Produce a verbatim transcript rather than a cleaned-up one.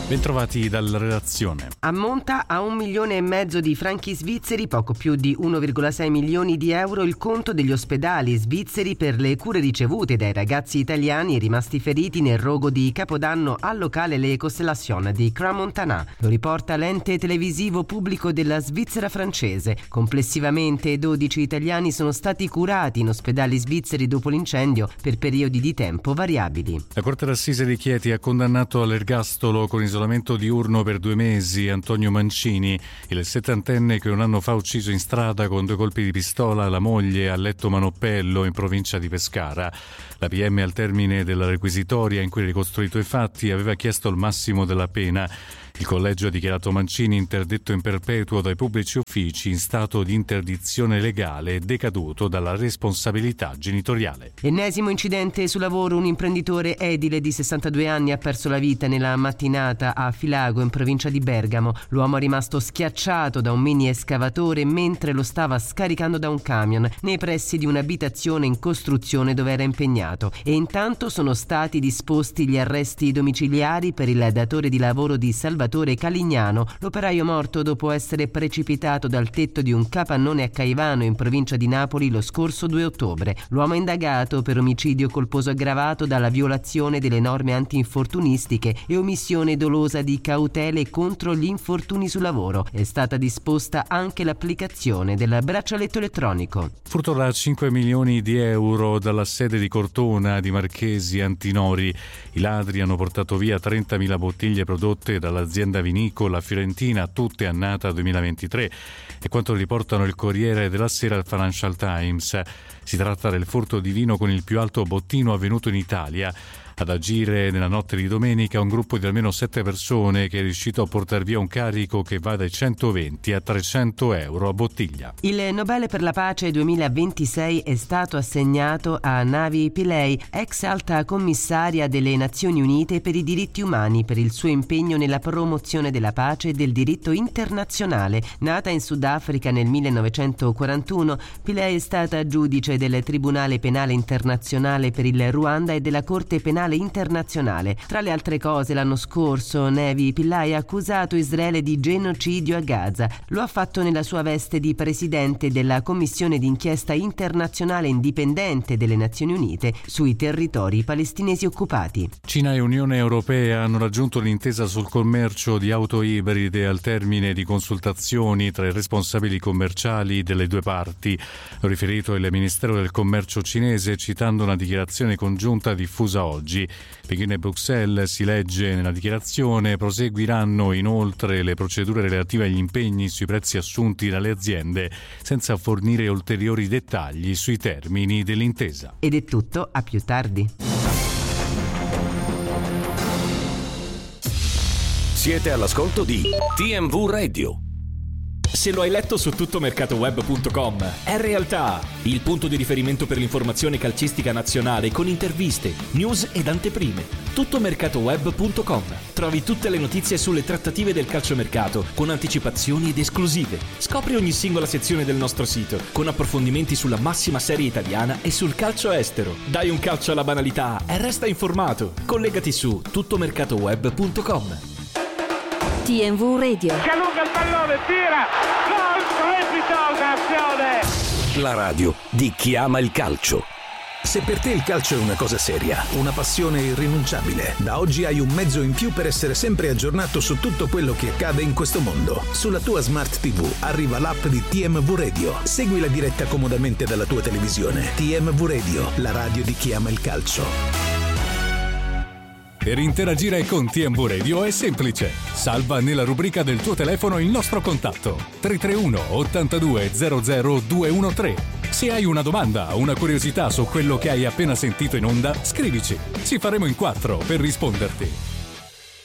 Bentrovati dalla redazione. Ammonta a un milione e mezzo di franchi svizzeri, poco più di uno virgola sei milioni di euro, il conto degli ospedali svizzeri per le cure ricevute dai ragazzi italiani rimasti feriti nel rogo di Capodanno al locale Le Constellations di Crans-Montana. Lo riporta l'ente televisivo pubblico della Svizzera francese. Complessivamente dodici italiani sono stati curati in ospedali svizzeri dopo l'incendio per periodi di tempo variabili. La Corte d'Assise di Chieti ha condannato all'ergastolo con isolamento diurno per due mesi Antonio Mancini, il settantenne che un anno fa ha ucciso in strada con due colpi di pistola la moglie a Letto Manoppello in provincia di Pescara. La P M al termine della requisitoria in cui ha ricostruito i fatti aveva chiesto il massimo della pena. Il collegio ha dichiarato Mancini interdetto in perpetuo dai pubblici uffici in stato di interdizione legale e decaduto dalla responsabilità genitoriale. Ennesimo incidente sul lavoro. Un imprenditore edile di sessantadue anni ha perso la vita nella mattinata a Filago in provincia di Bergamo. L'uomo è rimasto schiacciato da un mini escavatore mentre lo stava scaricando da un camion nei pressi di un'abitazione in costruzione dove era impegnato, e intanto sono stati disposti gli arresti domiciliari per il datore di lavoro di Salvatore Calignano, l'operaio morto dopo essere precipitato dal tetto di un capannone a Caivano in provincia di Napoli lo scorso due ottobre. L'uomo è indagato per omicidio colposo aggravato dalla violazione delle norme antinfortunistiche e omissione dolosa di cautele contro gli infortuni sul lavoro. È stata disposta anche l'applicazione del braccialetto elettronico. Furto da cinque milioni di euro dalla sede di Cortona di Marchesi Antinori. I ladri hanno portato via trentamila bottiglie prodotte dall'azienda azienda vinicola fiorentina, tutte annata duemilaventitré, e quanto riportano il Corriere della Sera e il Financial Times. Si tratta del furto di vino con il più alto bottino avvenuto in Italia. Ad agire nella notte di domenica un gruppo di almeno sette persone che è riuscito a portare via un carico che va dai centoventi a trecento euro a bottiglia. Il Nobel per la pace duemilaventisei è stato assegnato a Navi Pillay, ex alta commissaria delle Nazioni Unite per i diritti umani, per il suo impegno nella promozione della pace e del diritto internazionale. Nata in Sudafrica nel millenovecentoquarantuno, Pillay è stata giudice del Tribunale Penale Internazionale per il Ruanda e della Corte Penale Internazionale. Tra le altre cose, l'anno scorso Navi Pillay ha accusato Israele di genocidio a Gaza. Lo ha fatto nella sua veste di presidente della Commissione d'inchiesta internazionale indipendente delle Nazioni Unite sui territori palestinesi occupati. Cina e Unione Europea hanno raggiunto l'intesa sul commercio di auto ibride al termine di consultazioni tra i responsabili commerciali delle due parti. Lo riferito il Ministero del Commercio cinese citando una dichiarazione congiunta diffusa oggi. Pechino e Bruxelles, si legge nella dichiarazione, proseguiranno inoltre le procedure relative agli impegni sui prezzi assunti dalle aziende, senza fornire ulteriori dettagli sui termini dell'intesa. Ed è tutto, a più tardi. Siete all'ascolto di T M V Radio. Se lo hai letto su tuttomercatoweb punto com, è realtà, il punto di riferimento per l'informazione calcistica nazionale con interviste, news ed anteprime. tuttomercatoweb punto com. Trovi tutte le notizie sulle trattative del calciomercato con anticipazioni ed esclusive. Scopri ogni singola sezione del nostro sito con approfondimenti sulla massima serie italiana e sul calcio estero. Dai un calcio alla banalità e resta informato. Collegati su tuttomercatoweb punto com. T M V Radio. Si allunga il pallone, tira, gol, strepitosa azione. La radio di chi ama il calcio. Se per te il calcio è una cosa seria, una passione irrinunciabile, da oggi hai un mezzo in più per essere sempre aggiornato su tutto quello che accade in questo mondo. Sulla tua Smart T V arriva l'app di T M V Radio. Segui la diretta comodamente dalla tua televisione. T M V Radio, la radio di chi ama il calcio. Per interagire con T M V Radio è semplice. Salva nella rubrica del tuo telefono il nostro contatto tre tre uno ottantadue zero zero due uno tre. Se hai una domanda o una curiosità su quello che hai appena sentito in onda, scrivici. Ci faremo in quattro per risponderti.